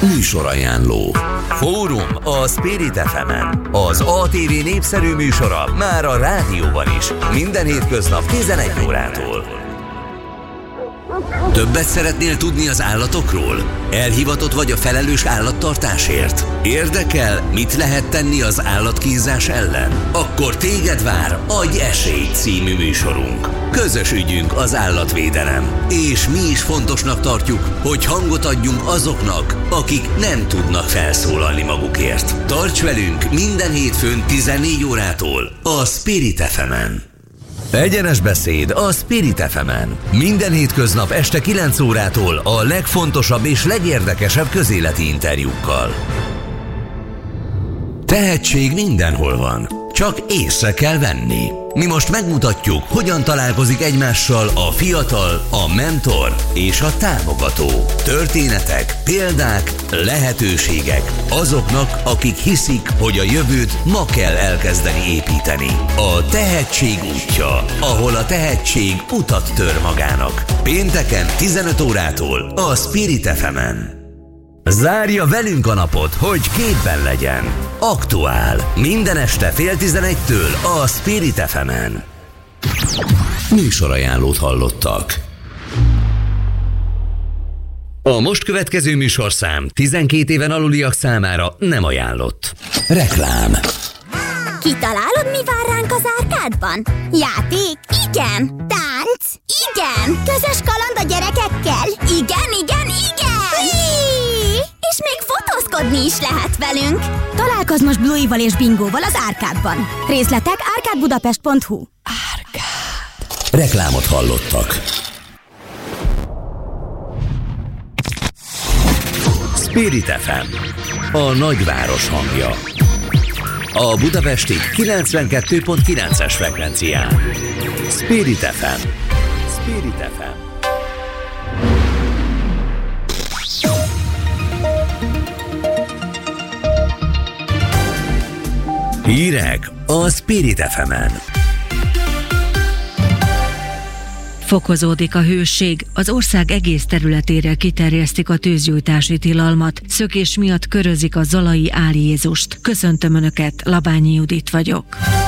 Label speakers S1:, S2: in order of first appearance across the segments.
S1: Műsorajánló. Fórum a Spirit FM-en. Az ATV népszerű műsora már a rádióban is. Minden hétköznap 11 órától. Többet szeretnél tudni az állatokról? Elhivatott vagy a felelős állattartásért? Érdekel, mit lehet tenni az állatkínzás ellen? Akkor téged vár Adj esélyt című műsorunk. Közös ügyünk az állatvédelem. És mi is fontosnak tartjuk, hogy hangot adjunk azoknak, akik nem tudnak felszólalni magukért. Tarts velünk minden hétfőn 14 órától a Spirit FM-en. Egyenes beszéd a Spirit FM-en. Minden hétköznap este 9 órától a legfontosabb és legérdekesebb közéleti interjúkkal. Tehetség mindenhol van, csak észre kell venni. Mi most megmutatjuk, hogyan találkozik egymással a fiatal, a mentor és a támogató. Történetek, példák, lehetőségek azoknak, akik hiszik, hogy a jövőt ma kell elkezdeni építeni. A tehetség útja, ahol a tehetség utat tör magának. Pénteken 15 órától a Spirit FM-en. Zárja velünk a napot, hogy képben legyen. Aktuál. Minden este 10:30-től a Spirit FM-en. Műsorajánlót hallottak. A most következő műsorszám 12 éven aluliak számára nem ajánlott. Reklám.
S2: Kitalálod, mi vár ránk az árkádban? Játék? Igen. Tánc? Igen. Közös kaland a gyerekekkel? Igen. És még fotózkodni is lehet velünk. Találkozz most Bluey-val és Bingóval az árkádban. Részletek árkádbudapest.hu. Árkád.
S1: Reklámot hallottak. Spirit FM, a nagyváros hangja. A budapesti 92.9-es frekvencián. Spirit FM. Spirit FM. Hírek a Spirit FM-en.
S3: Fokozódik a hőség, az ország egész területére kiterjesztik a tűzgyújtási tilalmat, szökés miatt körözik a zalai Áli Jézust. Köszöntöm Önöket, Labányi Judit vagyok.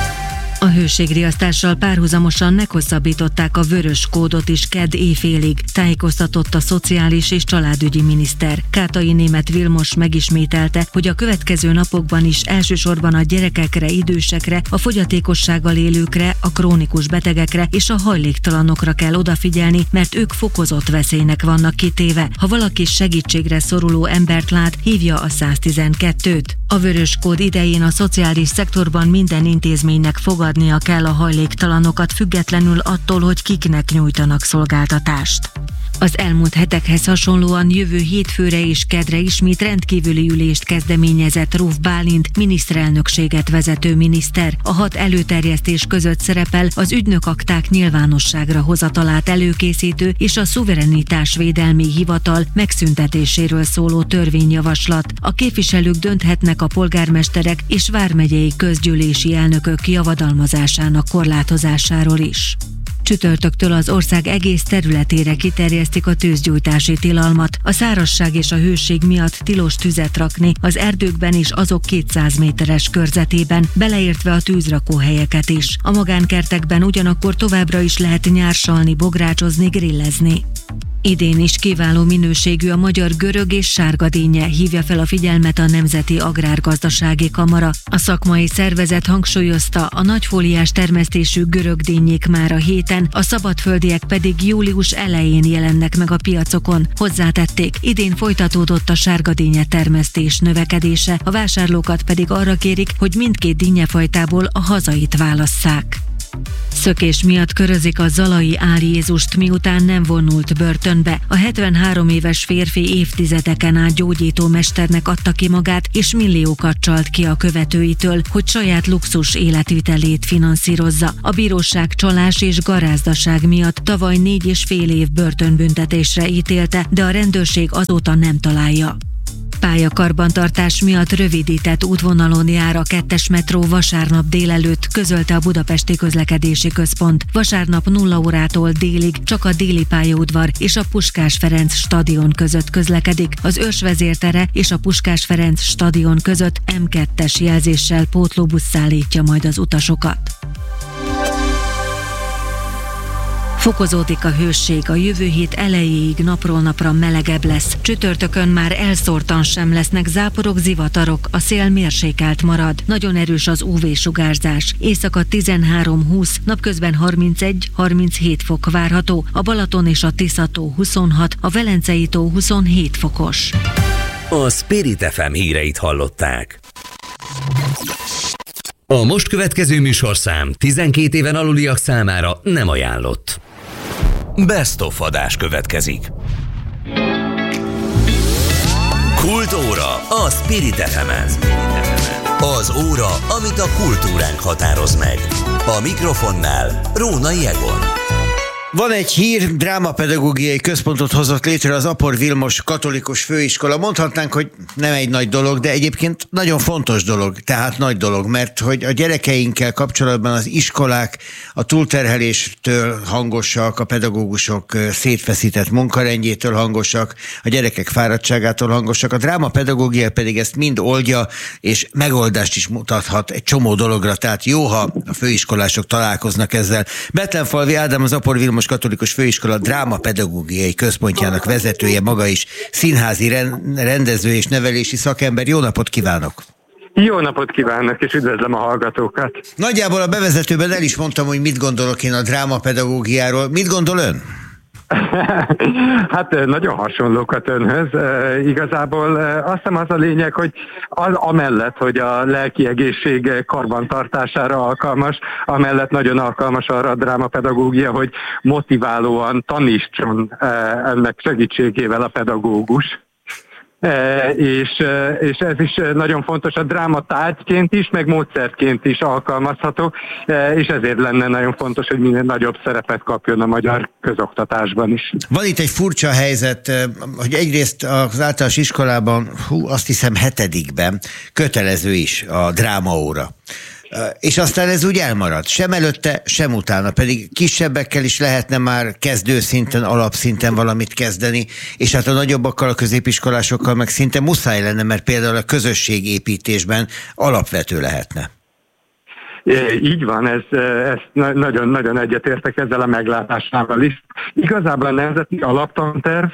S3: A hőségriasztással párhuzamosan meghosszabbították a vörös kódot is kedd éjfélig, tájékoztatott a szociális és családügyi miniszter. Kátai Németh Vilmos megismételte, hogy a következő napokban is elsősorban a gyerekekre, idősekre, a fogyatékossággal élőkre, a krónikus betegekre és a hajléktalanokra kell odafigyelni, mert ők fokozott veszélynek vannak kitéve. Ha valaki segítségre szoruló embert lát, hívja a 112-t. A vörös kód idején a szociális szektorban minden intézménynek fogadnia kell a hajléktalanokat, függetlenül attól, hogy kiknek nyújtanak szolgáltatást. Az elmúlt hetekhez hasonlóan jövő hétfőre és keddre ismét rendkívüli ülést kezdeményezett Ruf Bálint, miniszterelnökséget vezető miniszter. A 6 előterjesztés között szerepel az ügynökakták nyilvánosságra hozatalát előkészítő és a szuverenitásvédelmi hivatal megszüntetéséről szóló törvényjavaslat. A képviselők dönthetnek a polgármesterek és vármegyei közgyűlési elnökök javadalmazásának korlátozásáról is. Csütörtöktől az ország egész területére kiterjesztik a tűzgyújtási tilalmat. A szárazság és a hőség miatt tilos tüzet rakni az erdőkben és azok 200 méteres körzetében, beleértve a tűzrakóhelyeket is. A magánkertekben ugyanakkor továbbra is lehet nyársalni, bográcsozni, grillezni. Idén is kiváló minőségű a magyar görög és sárgadínnye, hívja fel a figyelmet a Nemzeti Agrárgazdasági Kamara. A szakmai szervezet hangsúlyozta, a nagyfóliás termesztésű görögdínyék már a héten, a szabadföldiek pedig július elején jelennek meg a piacokon. Hozzátették, idén folytatódott a sárgadínnye termesztés növekedése, a vásárlókat pedig arra kérik, hogy mindkét dínnye-fajtából a hazait válasszák. Szökés miatt körözik a zalai Áli Jézust, miután nem vonult börtönbe. A 73 éves férfi évtizedeken át gyógyító mesternek adta ki magát, és milliókat csalt ki a követőitől, hogy saját luxus életvitelét finanszírozza. A bíróság csalás és garázdaság miatt tavaly 4,5 év börtönbüntetésre ítélte, de a rendőrség azóta nem találja. Pályakarbantartás miatt rövidített útvonalon jár a 2-es metró vasárnap délelőtt, közölte a Budapesti Közlekedési Központ. Vasárnap 0 órától délig csak a déli pályaudvar és a Puskás Ferenc stadion között közlekedik. Az Őrsvezértere és a Puskás Ferenc stadion között M2-es jelzéssel pótlóbusz szállítja majd az utasokat. Fokozódik a hőség, a jövő hét elejéig napról napra melegebb lesz. Csütörtökön már elszórtan sem lesznek záporok, zivatarok, a szél mérsékelt marad. Nagyon erős az UV-sugárzás. Éjszaka 13-20, napközben 31-37 fok várható, a Balaton és a Tisza-tó 26, a Velencei-tó 27 fokos.
S1: A Spirit FM híreit hallották. A most következő műsorszám 12 éven aluliak számára nem ajánlott. Best of adás következik. Kultóra a Spirit FM-en. Az óra, amit a kultúránk határoz meg. A mikrofonnál Rónai Egon.
S4: Van egy hír, drámapedagógiai központot hozott létre az Apor Vilmos Katolikus Főiskola. Mondhatnánk, hogy nem egy nagy dolog, de egyébként nagyon fontos dolog, tehát nagy dolog, mert hogy a gyerekeinkkel kapcsolatban az iskolák a túlterheléstől hangosak, a pedagógusok szétfeszített munkarendjétől hangosak, a gyerekek fáradtságától hangosak, a drámapedagógia pedig ezt mind oldja, és megoldást is mutathat egy csomó dologra, tehát jó, ha a főiskolások találkoznak ezzel. Betlenfalvi Ádám, az Apor Vilmos Katolikus Főiskola drámapedagógiai központjának vezetője, maga is színházi rendező és nevelési szakember. Jó napot kívánok!
S5: Jó napot kívánok, és üdvözlöm a hallgatókat!
S4: Nagyjából a bevezetőben el is mondtam, hogy mit gondolok én a drámapedagógiáról. Mit gondol ön?
S5: Hát nagyon hasonlókat önhöz. Igazából azt hiszem az a lényeg, hogy amellett, hogy a lelki egészség karbantartására alkalmas, amellett nagyon alkalmas arra a drámapedagógia, hogy motiválóan tanítson ennek segítségével a pedagógus. És ez is nagyon fontos, a dráma tárgyként is, meg módszerként is alkalmazható, és ezért lenne nagyon fontos, hogy minél nagyobb szerepet kapjon a magyar közoktatásban is.
S4: Van itt egy furcsa helyzet, hogy egyrészt az általános iskolában, azt hiszem 7-ben kötelező is a drámaóra. És aztán ez úgy elmarad. Sem előtte, sem utána. Pedig kisebbekkel is lehetne már kezdőszinten, alapszinten valamit kezdeni, és hát a nagyobbakkal, a középiskolásokkal meg szinte muszáj lenne, mert például a közösségépítésben alapvető lehetne.
S5: Így van, ez nagyon-nagyon egyetértek ezzel a meglátásával is. Igazából a nemzeti alaptanterv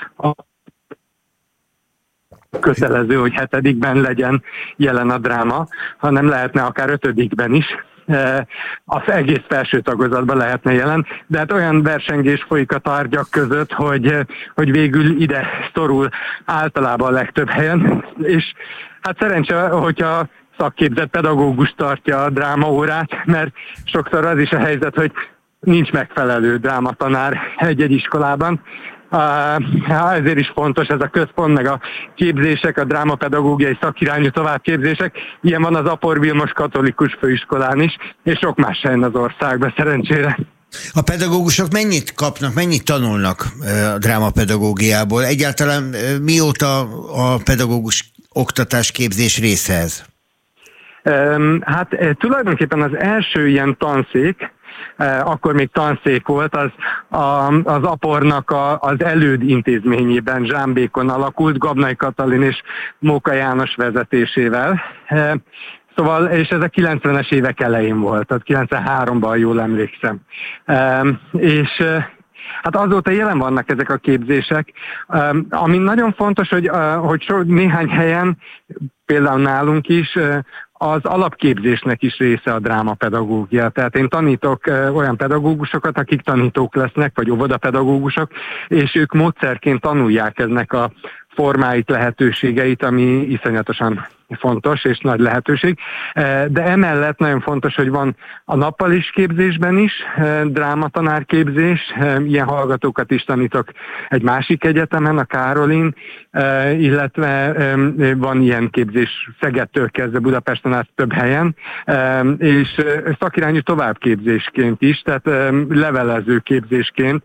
S5: kötelező, hogy 7-ben legyen jelen a dráma, hanem lehetne akár 5-ben is. Az egész felső tagozatban lehetne jelen, de hát olyan versengés folyik a tárgyak között, hogy végül ide szorul általában a legtöbb helyen, és hát szerencsé, hogyha szakképzett pedagógus tartja a drámaórát, mert sokszor az is a helyzet, hogy nincs megfelelő drámatanár egy-egy iskolában. Ezért is fontos ez a központ, meg a képzések, a drámapedagógiai szakirányú továbbképzések. Ilyen van az Apor Vilmos Katolikus Főiskolán is, és sok más helyen az országban szerencsére.
S4: A pedagógusok mennyit kapnak, mennyit tanulnak a drámapedagógiából? Egyáltalán mióta a pedagógus oktatás képzés része ez?
S5: Hát tulajdonképpen az első ilyen tanszék, akkor még tanszék volt, az Apornak az előd intézményében Zsámbékon alakult, Gabnai Katalin és Móka János vezetésével. Szóval, és ez a 90-es évek elején volt, tehát 93-ban jól emlékszem. És hát azóta jelen vannak ezek a képzések. Ami nagyon fontos, hogy néhány helyen, például nálunk is, az alapképzésnek is része a drámapedagógia. Tehát én tanítok olyan pedagógusokat, akik tanítók lesznek, vagy óvodapedagógusok, és ők módszerként tanulják ennek a formáit, lehetőségeit, ami iszonyatosan fontos és nagy lehetőség. De emellett nagyon fontos, hogy van a nappalis képzésben is drámatanárképzés, ilyen hallgatókat is tanítok egy másik egyetemen, a Károlin, illetve van ilyen képzés Szegedtől kezdve Budapesten át több helyen, és szakirányú továbbképzésként is, tehát levelező képzésként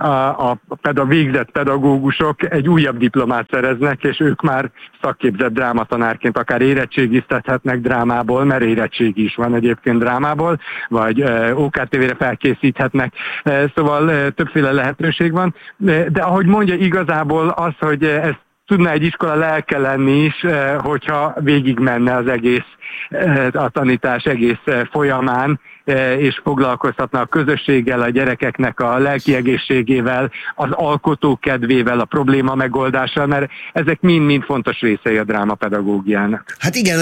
S5: a végzett pedagógusok egy újabb diplomát szereznek, és ők már szakképzett drámatanárként akár érettségiztethetnek drámából, mert érettségi is van egyébként drámából, vagy OKTV-re felkészíthetnek, szóval többféle lehetőség van, de ahogy mondja, igazából az, hogy ez tudna egy iskola lelke lenni is, hogyha végigmenne az egész, a tanítás egész folyamán, és foglalkoztatna a közösséggel, a gyerekeknek a lelki egészségével, az alkotókedvével, a probléma megoldással, mert ezek mind-mind fontos részei a drámapedagógiának.
S4: Hát igen,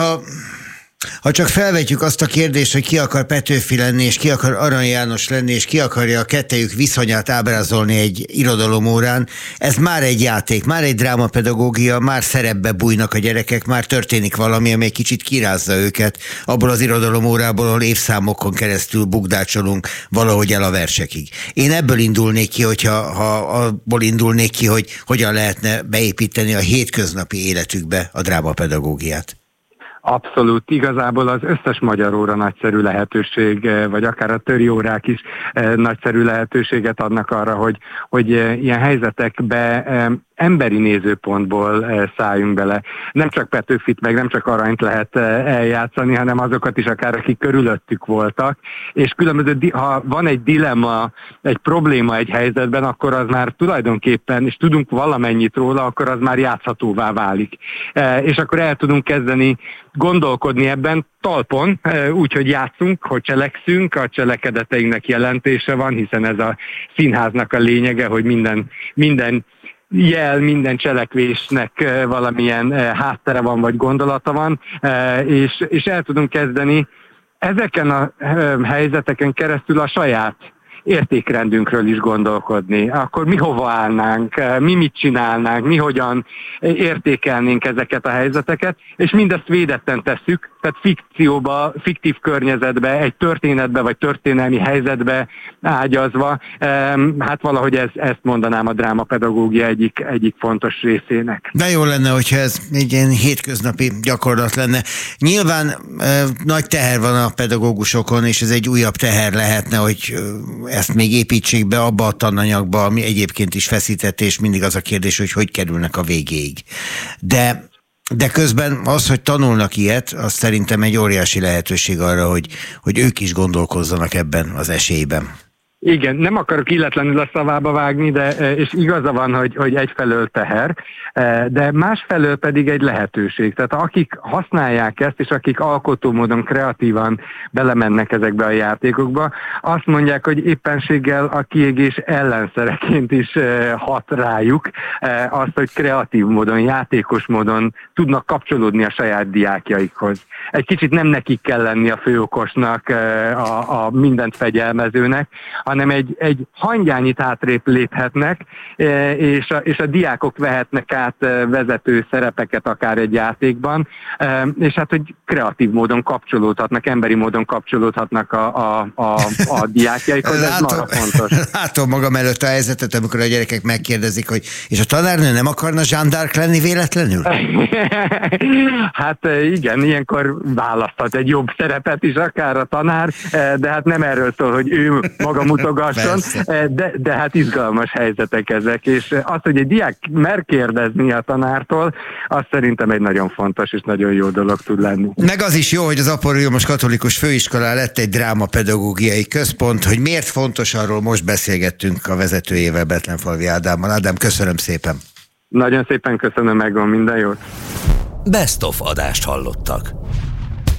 S4: ha csak felvetjük azt a kérdést, hogy ki akar Petőfi lenni, és ki akar Arany János lenni, és ki akarja a kettejük viszonyát ábrázolni egy irodalomórán, ez már egy játék, már egy drámapedagógia, már szerepbe bújnak a gyerekek, már történik valami, ami egy kicsit kirázza őket abból az irodalomórából, ahol évszámokon keresztül bukdácsolunk valahogy el a versekig. Én ebből indulnék ki, abból indulnék ki, hogy hogyan lehetne beépíteni a hétköznapi életükbe a drámapedagógiát.
S5: Abszolút, igazából az összes magyar óra nagyszerű lehetőség, vagy akár a töri órák is nagyszerű lehetőséget adnak arra, hogy ilyen helyzetekbe emberi nézőpontból szálljunk bele. Nem csak Petőfit, meg nem csak Aranyt lehet eljátszani, hanem azokat is akár, akik körülöttük voltak, és különböző, ha van egy dilemma, egy probléma egy helyzetben, akkor az már tulajdonképpen, és tudunk valamennyit róla, akkor az már játszhatóvá válik. És akkor el tudunk kezdeni gondolkodni ebben talpon, úgyhogy játszunk, hogy cselekszünk, a cselekedeteinknek jelentése van, hiszen ez a színháznak a lényege, hogy minden minden cselekvésnek valamilyen háttere van, vagy gondolata van, és el tudunk kezdeni ezeken a helyzeteken keresztül a saját értékrendünkről is gondolkodni. Akkor mi hova állnánk, mi mit csinálnánk, mi hogyan értékelnénk ezeket a helyzeteket, és mindezt védetten tesszük, tehát fikcióba, fiktív környezetbe, egy történetbe vagy történelmi helyzetbe ágyazva. Hát valahogy ezt mondanám a drámapedagógia egyik fontos részének.
S4: De jó lenne, hogyha ez egy ilyen hétköznapi gyakorlat lenne. Nyilván nagy teher van a pedagógusokon, és ez egy újabb teher lehetne, hogy ezt még építsék be abba a tananyagba, ami egyébként is feszített, és mindig az a kérdés, hogy kerülnek a végéig. De közben az, hogy tanulnak ilyet, az szerintem egy óriási lehetőség arra, hogy ők is gondolkozzanak ebben az esélyben.
S5: Igen, nem akarok illetlenül a szavába vágni, és igaza van, hogy egyfelől teher, de másfelől pedig egy lehetőség. Tehát akik használják ezt, és akik alkotó módon kreatívan belemennek ezekbe a játékokba, azt mondják, hogy éppenséggel a kiégés ellenszereként is hat rájuk azt, hogy kreatív módon, játékos módon tudnak kapcsolódni a saját diákjaikhoz. Egy kicsit nem nekik kell lenni a főokosnak, a mindent fegyelmezőnek, hanem egy hangyányit hátrébb léphetnek, és a diákok vehetnek át vezető szerepeket akár egy játékban, és hát, hogy kreatív módon kapcsolódhatnak, emberi módon kapcsolódhatnak a diákjaikhoz, ez marha fontos.
S4: Látom magam előtt a helyzetet, amikor a gyerekek megkérdezik, hogy és a tanárnő nem akarna Jeanne d'Arc lenni véletlenül?
S5: Hát igen, ilyenkor választhat egy jobb szerepet is akár a tanár, de hát nem erről szól, hogy ő maga mutogasson, de hát izgalmas helyzetek ezek, és az, hogy egy diák mer kérdezni a tanártól, az szerintem egy nagyon fontos és nagyon jó dolog tud lenni.
S4: Meg az is jó, hogy az Apor Vilmos Katolikus Főiskolán lett egy drámapedagógiai központ, hogy miért fontos, arról most beszélgettünk a vezetőjével, Betlenfalvi Ádámmal. Ádám, köszönöm szépen.
S5: Nagyon szépen köszönöm, megvan, minden jót.
S1: Best of adást hallottak.